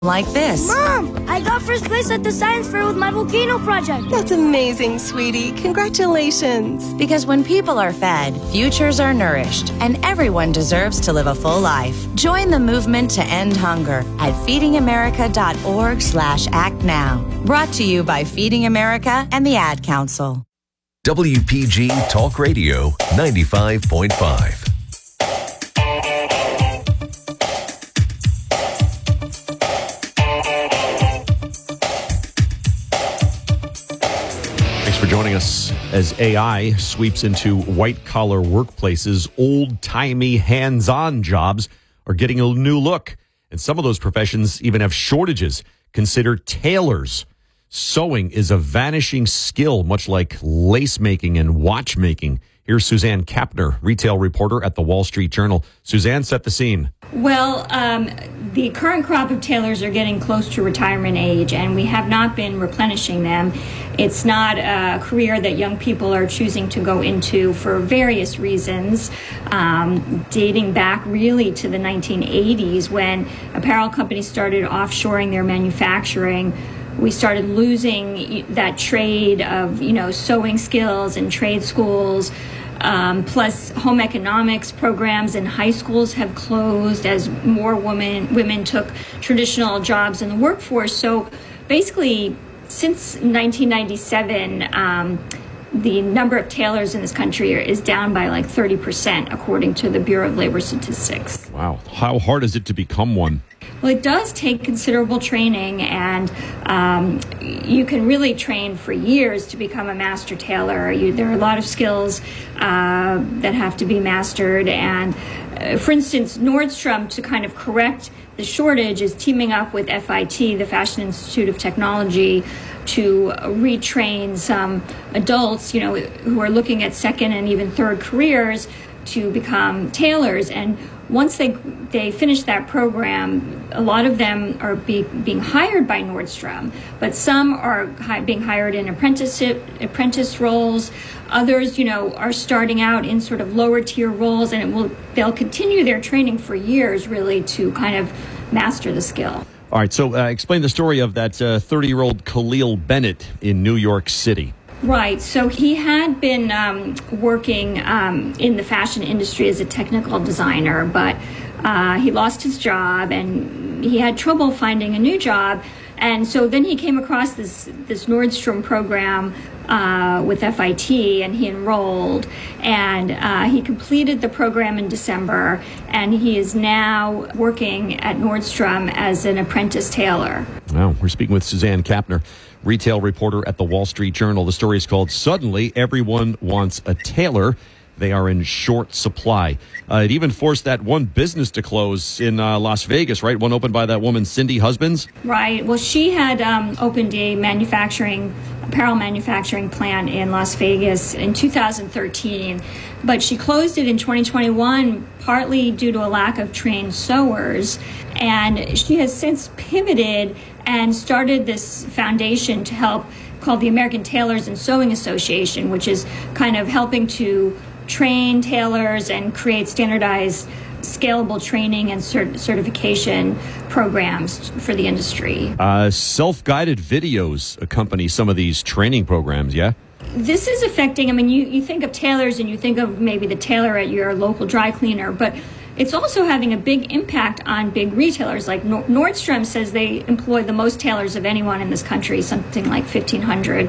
like this. Mom, I got first place at the science fair with my volcano project. That's amazing, sweetie. Congratulations. Because when people are fed, futures are nourished, and everyone deserves to live a full life. Join the movement to end hunger at feedingamerica.org/act now. Brought to you by Feeding America and the Ad Council. WPG Talk Radio 95.5. For joining us. As AI sweeps into white-collar workplaces, old-timey, hands-on jobs are getting a new look. And some of those professions even have shortages. Consider tailors. Sewing is a vanishing skill, much like lace making and watchmaking. Here's Suzanne Kapner, retail reporter at the Wall Street Journal. Suzanne, set the scene. Well, the current crop of tailors are getting close to retirement age, and we have not been replenishing them. It's not a career that young people are choosing to go into for various reasons, dating back really to the 1980s when apparel companies started offshoring their manufacturing. We started losing that trade of, sewing skills and trade schools. Plus, home economics programs in high schools have closed as more women took traditional jobs in the workforce. So basically, since 1997, the number of tailors in this country is down by like 30%, according to the Bureau of Labor Statistics. Wow. How hard is it to become one? Well, it does take considerable training, and you can really train for years to become a master tailor. There are a lot of skills that have to be mastered. And for instance, Nordstrom, to kind of correct the shortage, is teaming up with FIT, the Fashion Institute of Technology, to retrain some adults, who are looking at second and even third careers to become tailors. And once they finish that program, a lot of them are being hired by Nordstrom, but some are being hired in apprentice roles. Others, are starting out in sort of lower tier roles, and they'll continue their training for years, really, to kind of master the skill. All right, so explain the story of that 30-year-old Khalil Bennett in New York City. Right. So he had been working in the fashion industry as a technical designer, but he lost his job and he had trouble finding a new job. And so then he came across this Nordstrom program with FIT, and he enrolled, and he completed the program in December, and he is now working at Nordstrom as an apprentice tailor. Wow. We're speaking with Suzanne Kapner, retail reporter at the Wall Street Journal. The story is called "Suddenly Everyone Wants a Tailor. They are in short supply." It even forced that one business to close in Las Vegas, right? One opened by that woman, Cindy Husbands. Right. Well, she had opened a apparel manufacturing plant in Las Vegas in 2013, but she closed it in 2021, partly due to a lack of trained sewers. And she has since pivoted and started this foundation to help, called the American Tailors and Sewing Association, which is kind of helping to train tailors and create standardized, scalable training and certification programs for the industry. Self-guided videos accompany some of these training programs, yeah? This is affecting, you think of tailors and you think of maybe the tailor at your local dry cleaner, but it's also having a big impact on big retailers. Like Nordstrom says they employ the most tailors of anyone in this country, something like 1,500.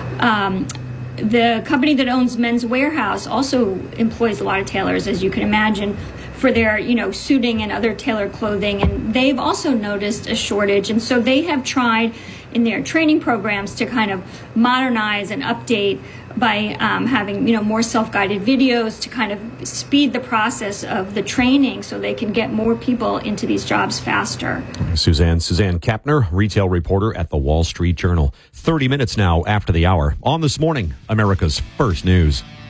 The company that owns Men's Warehouse also employs a lot of tailors, as you can imagine, for their, suiting and other tailored clothing. And they've also noticed a shortage. And so they have tried in their training programs to kind of modernize and update by having, more self-guided videos to kind of speed the process of the training so they can get more people into these jobs faster. Suzanne Kapner, retail reporter at the Wall Street Journal. 30 minutes now after the hour. On This Morning, America's First News.